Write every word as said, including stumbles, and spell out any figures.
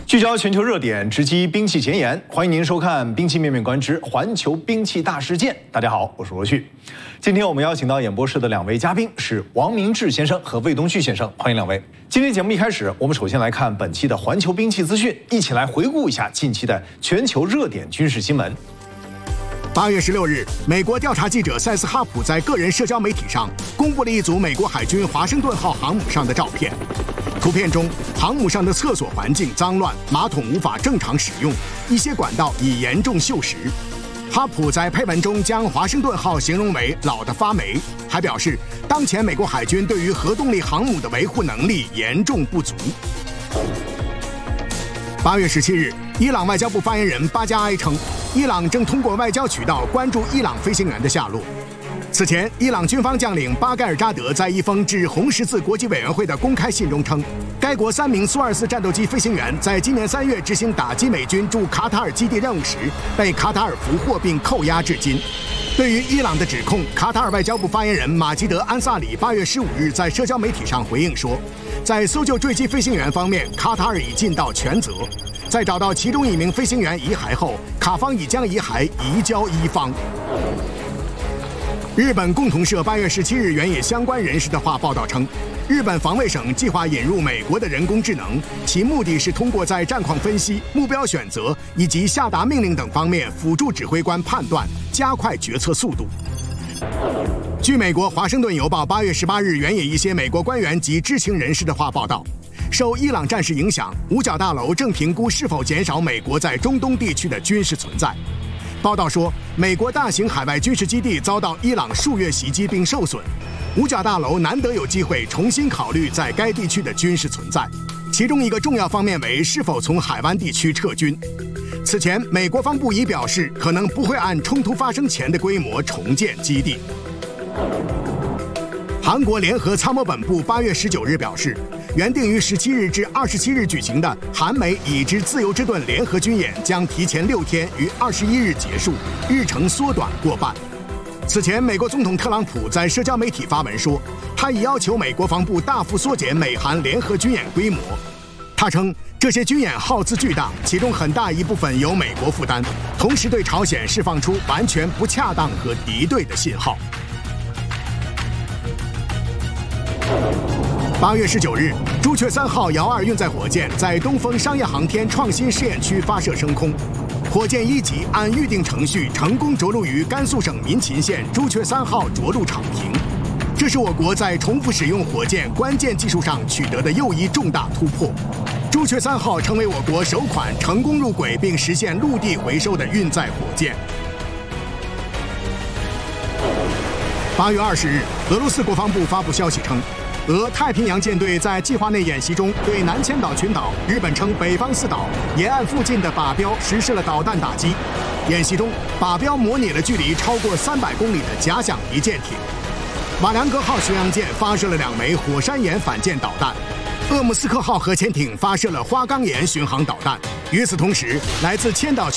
聚焦全球热点，直击兵器前沿。欢迎您收看《兵器面面观之环球兵器大事件》。大家好，我是罗旭。今天我们邀请到演播室的两位嘉宾是王明志先生和魏东旭先生，欢迎两位。今天节目一开始，我们首先来看本期的环球兵器资讯，一起来回顾一下近期的全球热点军事新闻。 八月十六日，美国调查记者塞斯哈普在个人社交媒体上公布了一组美国海军华盛顿号航母上的照片。图片中，航母上的厕所环境脏乱，马桶无法正常使用，一些管道已严重锈蚀。哈普在配文中将华盛顿号形容为老得发霉，还表示当前美国海军对于核动力航母的维护能力严重不足。八月十七日，伊朗外交部发言人巴加埃称，伊朗正通过外交渠道关注伊朗飞行员的下落。此前，伊朗军方将领巴盖尔扎德在一封致红十字国际委员会的公开信中称，该国三名苏二四战斗机飞行员在今年三月执行打击美军驻卡塔尔基地任务时，被卡塔尔俘获并扣押至今。对于伊朗的指控，卡塔尔外交部发言人马吉德·安萨里八月十五日在社交媒体上回应说，在搜救坠机飞行员方面，卡塔尔已尽到全责。在找到其中一名飞行员遗骸后，卡方已将遗骸移交伊方。日本共同社八月十七日援引相关人士的话报道称，日本防卫省计划引入美国的人工智能，其目的是通过在战况分析、目标选择以及下达命令等方面辅助指挥官判断，加快决策速度。据美国《华盛顿邮报》八月十八日援引一些美国官员及知情人士的话报道，受伊朗战事影响，五角大楼正评估是否减少美国在中东地区的军事存在。报道说，美国大型海外军事基地遭到伊朗数月袭击并受损，五角大楼难得有机会重新考虑在该地区的军事存在，其中一个重要方面为是否从海湾地区撤军。此前，美国防部已表示，可能不会按冲突发生前的规模重建基地。韩国联合参谋本部八月十九日表示，原定于十七日至二十七日举行的韩美已知自由之盾联合军演将提前六天于二十一日结束，日程缩短过半。此前，美国总统特朗普在社交媒体发文说，他已要求美国防部大幅缩减美韩联合军演规模。他称，这些军演耗资巨大，其中很大一部分由美国负担，同时对朝鲜释放出完全不恰当和敌对的信号。八月十九日，朱雀三号遥二运载火箭在东风商业航天创新试验区发射升空，火箭一级按预定程序成功着陆于甘肃省民勤县朱雀三号着陆场坪，这是我国在重复使用火箭关键技术上取得的又一重大突破。朱雀三号成为我国首款成功入轨并实现陆地回收的运载火箭。八月二十日，俄罗斯国防部发布消息称，俄太平洋舰队在计划内演习中对南千岛群岛（日本称北方四岛）沿岸附近的靶标实施了导弹打击。演习中，靶标模拟了距离超过三百公里的假想敌舰艇。瓦良格号巡洋舰发射了两枚火山岩反舰导弹，鄂木斯克号核潜艇发射了花岗岩巡航导弹。与此同时，来自千岛群